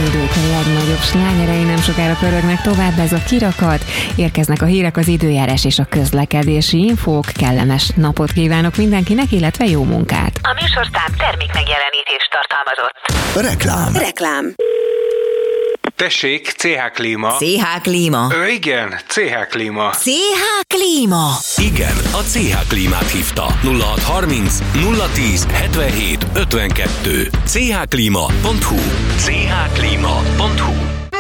idők legnagyobb slágerei nem sokára pörögnek tovább, ez a kirakat. Érkeznek a hírek, az időjárás és a közlekedési infók. Kellemes napot kívánok mindenkinek, illetve jó munkát. A műsorszám termék megjelenítést tartalmazott. Reklám. Tessék, CH Klíma. CH Klíma. Igen, CH Klíma. CH Klíma. Igen, a CH Klímát hívta. 0630 010 77 52. chklima.hu. chklima.hu.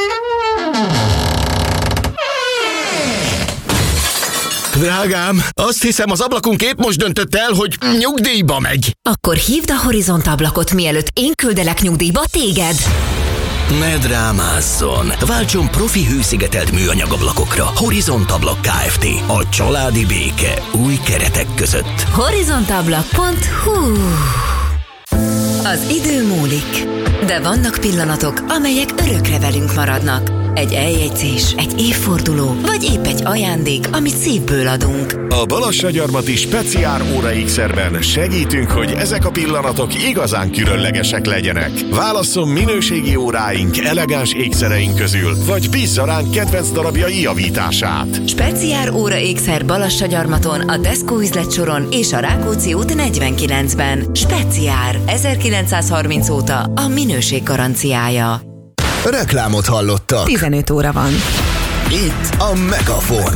Drágám, azt hiszem az ablakunk épp most döntött el, hogy nyugdíjba megy. Akkor hívd a Horizont ablakot, mielőtt én küldelek nyugdíjba téged. Ne drámázzon! Váltson profi hőszigetelt műanyagablakokra. Horizont Ablak Kft. A családi béke új keretek között. horizontablak.hu. Az idő múlik, de vannak pillanatok, amelyek örökre velünk maradnak. Egy eljegyzés, egy évforduló, vagy épp egy ajándék, amit szívből adunk. A Balassagyarmati Speciál Óra X-ben segítünk, hogy ezek a pillanatok igazán különlegesek legyenek. Válasszon minőségi óráink, elegáns ékszereink közül, vagy bízza ránk kedvenc darabjai javítását. Speciál Óra X Balassagyarmaton, a Tesco üzletsoron és a Rákóczi út 49-ben. Speciál 1930 óta a minőség garanciája. Reklámot hallottak. 15 óra van. Itt a Megafon.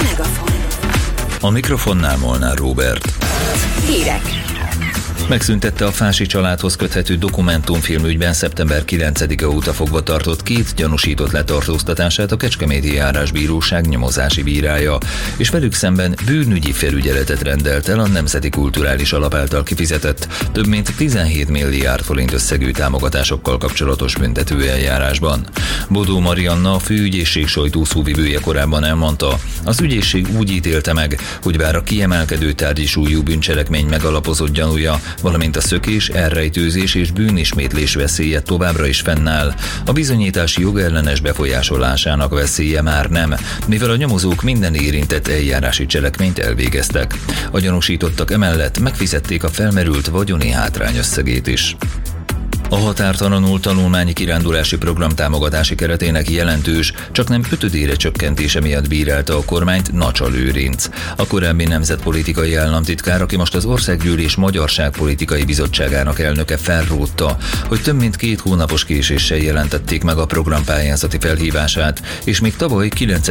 A mikrofonnál Molnár Róbert. Hírek. Megszüntette a Fási családhoz köthető dokumentumfilmügyben szeptember 9-e óta fogva tartott két gyanúsított letartóztatását a Kecskeméti Járásbíróság nyomozási bírája, és velük szemben bűnügyi felügyeletet rendelt el a Nemzeti Kulturális Alap által kifizetett több mint 17 milliárd forint összegű támogatásokkal kapcsolatos büntetőeljárásban. Bodó Marianna, a főügyészség sajtószóvivője korábban elmondta, az ügyészség úgy ítélte meg, hogy bár a kiemelkedő tárgyi súlyú bűncselekmény megalapozott gyanúja, valamint a szökés, elrejtőzés és bűnismétlés veszélye továbbra is fennáll, a bizonyítási jogellenes befolyásolásának veszélye már nem, mivel a nyomozók minden érintett eljárási cselekményt elvégeztek. A gyanúsítottak emellett megfizették a felmerült vagyoni hátrány összegét is. A határtalanul tanulmányi kirándulási program támogatási keretének jelentős, csaknem 5-ére csökkentése miatt bírálta a kormányt Nacsal Lőrinc. A korábbi nemzetpolitikai államtitkár, aki most az Országgyűlés Magyarságpolitikai Bizottságának elnöke, felrótta, hogy több mint 2 hónapos késéssel jelentették meg a program pályázati felhívását, és még tavaly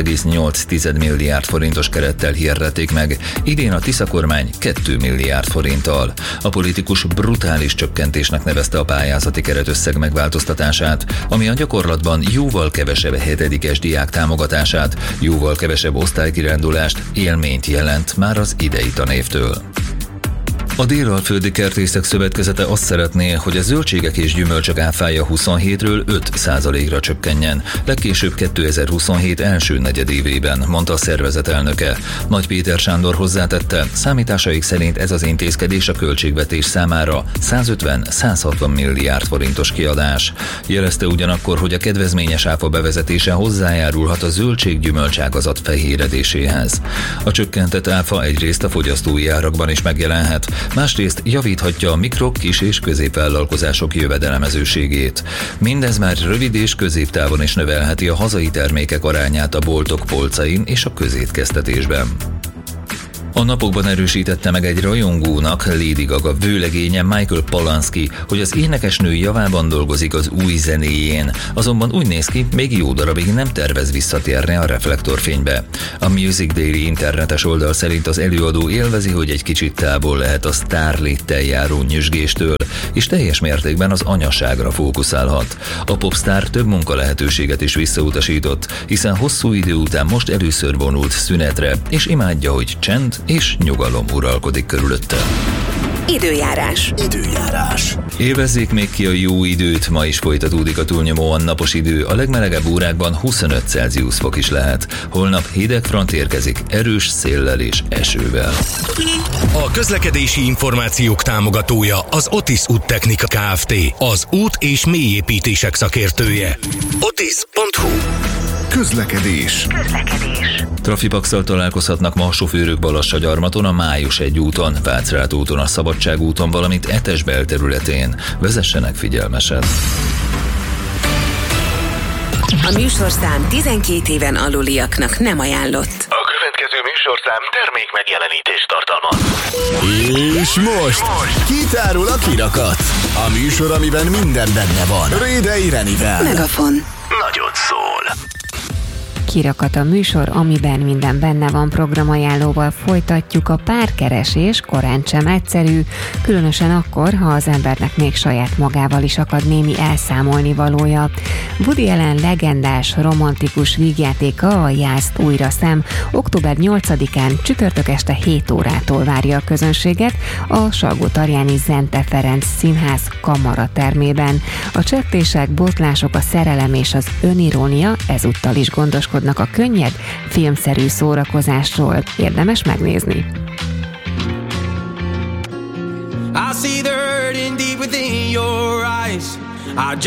9,8 milliárd forintos kerettel hirdették meg, idén a Tisza kormány 2 milliárd forinttal. A politikus brutális csökkentésnek nevezte a pályázati keretösszeg megváltoztatását, ami a gyakorlatban jóval kevesebb 7-es diák támogatását, jóval kevesebb osztálykirándulást, élményt jelent már az idei tanévtől. A Dél-Alföldi Kertészek Szövetkezete azt szeretné, hogy a zöldségek és gyümölcsök áfája 27-ről 5%-ra csökkenjen, legkésőbb 2027 első negyedévében, mondta a szervezet elnöke. Nagy Péter Sándor hozzátette, számításaik szerint ez az intézkedés a költségvetés számára 150-160 milliárd forintos kiadás. Jelezte ugyanakkor, hogy a kedvezményes áfa bevezetése hozzájárulhat a zöldség-gyümölcs ágazat fehéredéséhez. A csökkentett áfa egyrészt a fogyasztói árakban is megjelenhet, másrészt javíthatja a mikro-, kis- és középvállalkozások jövedelemezőségét. Mindez már rövid és középtávon is növelheti a hazai termékek arányát a boltok polcain és a közétkeztetésben. A napokban erősítette meg egy rajongónak, Lady Gaga vőlegénye Michael Polanski, hogy az énekesnő javában dolgozik az új zenéjén, azonban úgy néz ki, még jó darabig nem tervez visszatérni a reflektorfénybe. A Music Daily internetes oldal szerint az előadó élvezi, hogy egy kicsit távol lehet a Starlit-tel járó nyüzsgéstől, és teljes mértékben az anyaságra fókuszálhat. A popstar több munkalehetőséget is visszautasított, hiszen hosszú idő után most először vonult szünetre, és imádja, hogy csend és nyugalom uralkodik körülötte. Időjárás. Élvezzék még ki a jó időt, ma is folytatódik a túlnyomóan napos idő, a legmelegebb órákban 25 Celsius fok is lehet. Holnap hideg front érkezik, erős széllel és esővel. A közlekedési információk támogatója az Otis Úttechnika Kft. Az út- és mélyépítések szakértője. Otis.hu. Közlekedés. Trafipaxal találkozhatnak ma a sofőrök Balassagyarmaton, a Május 1 úton, Vácrát úton, a Szabadság úton, valamint Etes belterületén. Vezessenek figyelmesen! A műsorszám 12 éven aluliaknak nem ajánlott. A következő műsorszám termék megjelenítést tartalmaz. És most kitárul a kirakat. A műsor, amiben minden benne van. Rédei Renivel. Megafon. Nagyot szól. Kirakat a műsor, amiben minden benne van, programajánlóval folytatjuk. A párkeresés korán sem egyszerű, különösen akkor, ha az embernek még saját magával is akad némi elszámolni valója. Woody Allen legendás, romantikus vígjátéka, a Jászd újra szem október 8-án csütörtök este 7 órától várja a közönséget a Salgótarjáni Zente Ferenc Színház kamaratermében. A csettések, botlások, a szerelem és az önirónia ezúttal is gondoskodnak a könnyed, filmszerű szórakozásról. Érdemes megnézni. I see the hurt deep within your eyes.